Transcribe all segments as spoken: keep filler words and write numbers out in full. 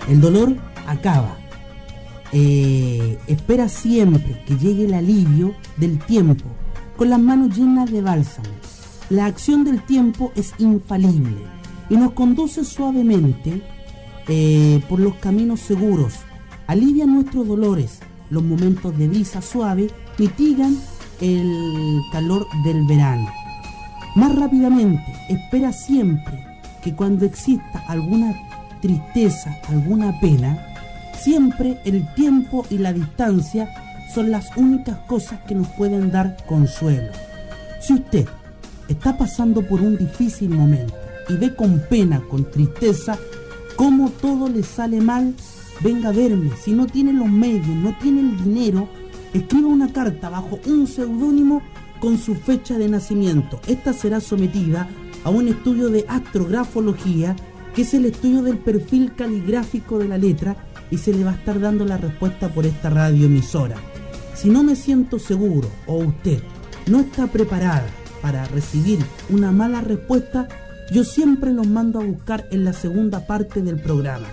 El dolor acaba. Eh, espera siempre que llegue el alivio del tiempo, con las manos llenas de bálsamo. La acción del tiempo es infalible y nos conduce suavemente eh, por los caminos seguros. Alivia nuestros dolores. Los momentos de brisa suave mitigan el calor del verano. Más rápidamente, espera siempre que cuando exista alguna tristeza, alguna pena, siempre el tiempo y la distancia son las únicas cosas que nos pueden dar consuelo. Si usted está pasando por un difícil momento y ve con pena, con tristeza, cómo todo le sale mal, venga a verme. Si no tiene los medios, no tiene el dinero, escriba una carta bajo un seudónimo con su fecha de nacimiento. Esta será sometida a un estudio de astrografología, que es el estudio del perfil caligráfico de la letra, y se le va a estar dando la respuesta por esta radioemisora. Si no me siento seguro o usted no está preparada para recibir una mala respuesta, yo siempre los mando a buscar en la segunda parte del programa.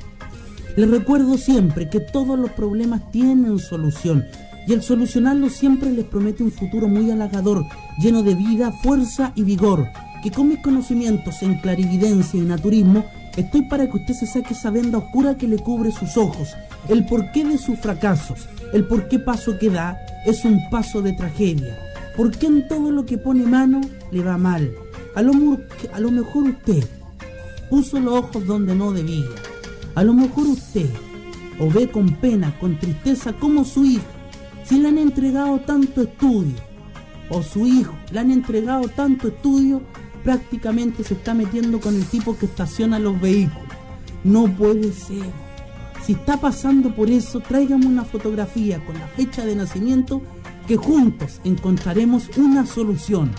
Les recuerdo siempre que todos los problemas tienen solución, y el solucionarlos siempre les promete un futuro muy halagador, lleno de vida, fuerza y vigor, que con mis conocimientos en clarividencia y naturismo estoy para que usted se saque esa venda oscura que le cubre sus ojos, el porqué de sus fracasos, el por qué paso que da es un paso de tragedia, por qué en todo lo que pone mano le va mal. A lo, a lo mejor usted puso los ojos donde no debía, a lo mejor usted o ve con pena, con tristeza como su hija, si le han entregado tanto estudio, o su hijo le han entregado tanto estudio, prácticamente se está metiendo con el tipo que estaciona los vehículos. No puede ser. Si está pasando por eso, tráigame una fotografía con la fecha de nacimiento, que juntos encontraremos una solución.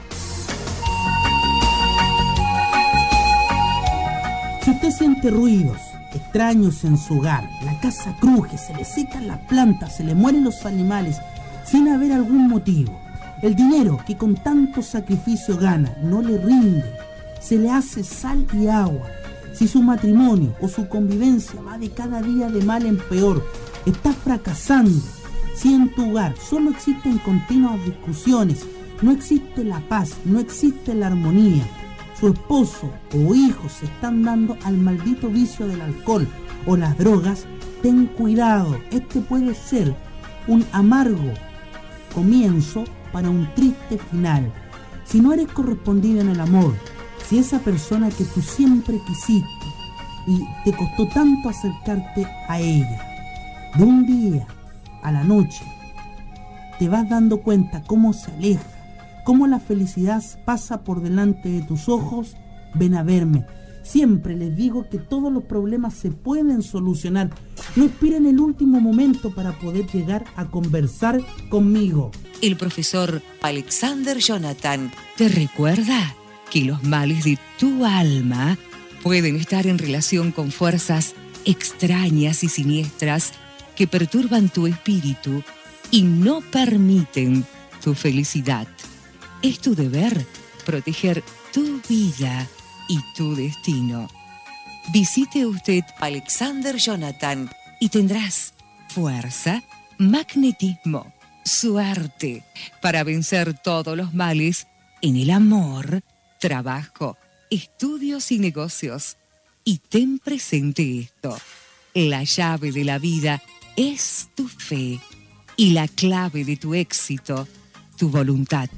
Si usted siente ruidos extraños en su hogar, la casa cruje, se le secan las plantas, se le mueren los animales sin haber algún motivo, el dinero que con tanto sacrificio gana no le rinde, se le hace sal y agua, si su matrimonio o su convivencia va de cada día de mal en peor, está fracasando, si en tu hogar solo existen continuas discusiones, no existe la paz, no existe la armonía, su esposo o hijos se están dando al maldito vicio del alcohol o las drogas, ten cuidado, este puede ser un amargo comienzo para un triste final. Si no eres correspondido en el amor, si esa persona que tú siempre quisiste y te costó tanto acercarte a ella, de un día a la noche te vas dando cuenta cómo se aleja, cómo la felicidad pasa por delante de tus ojos, ven a verme. Siempre les digo que todos los problemas se pueden solucionar. No esperen el último momento para poder llegar a conversar conmigo. El profesor Alexander Jonathan te recuerda que los males de tu alma pueden estar en relación con fuerzas extrañas y siniestras que perturban tu espíritu y no permiten tu felicidad. Es tu deber proteger tu vida y tu destino. Visite usted Alexander Jonathan y tendrás fuerza, magnetismo, suerte para vencer todos los males en el amor, trabajo, estudios y negocios. Y ten presente esto: la llave de la vida es tu fe y la clave de tu éxito, tu voluntad.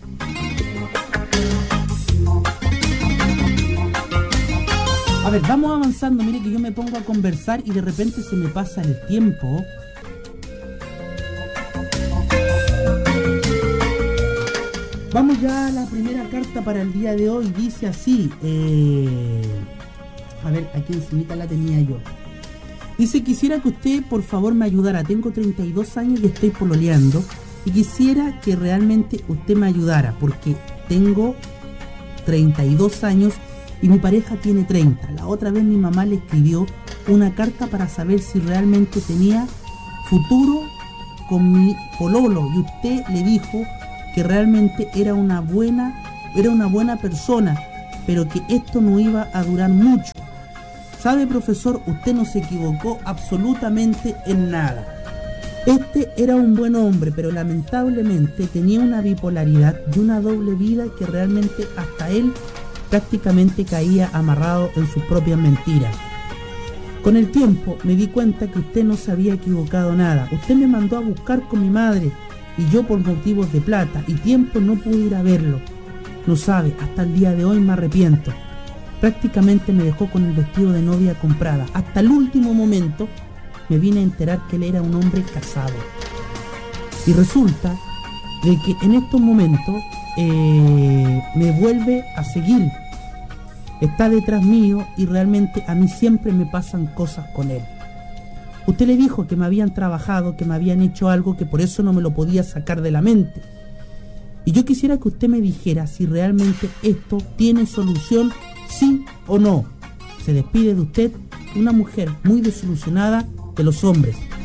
A ver, vamos avanzando. Mire que yo me pongo a conversar y de repente se me pasa el tiempo. Vamos ya a la primera carta para el día de hoy. Dice así, eh, a ver, aquí encima la tenía yo. Dice: quisiera que usted por favor me ayudara. Tengo treinta y dos años y estoy pololeando, y quisiera que realmente usted me ayudara, porque tengo treinta y dos años y mi pareja tiene treinta. La otra vez mi mamá le escribió una carta para saber si realmente tenía futuro con mi pololo, y usted le dijo que realmente era una buena, era una buena persona, pero que esto no iba a durar mucho. Sabe, profesor, usted no se equivocó absolutamente en nada. Este era un buen hombre, pero lamentablemente tenía una bipolaridad y una doble vida que realmente hasta él prácticamente caía amarrado en sus propias mentiras. Con el tiempo me di cuenta que usted no se había equivocado nada. Usted me mandó a buscar con mi madre y yo por motivos de plata y tiempo no pude ir a verlo. No sabe, hasta el día de hoy me arrepiento. Prácticamente me dejó con el vestido de novia comprada. Hasta el último momento me vine a enterar que él era un hombre casado. Y resulta de que en estos momentos eh, me vuelve a seguir. Está detrás mío y realmente a mí siempre me pasan cosas con él. Usted le dijo que me habían trabajado, que me habían hecho algo, que por eso no me lo podía sacar de la mente. Y yo quisiera que usted me dijera si realmente esto tiene solución, sí o no. Se despide de usted una mujer muy desilusionada de los hombres.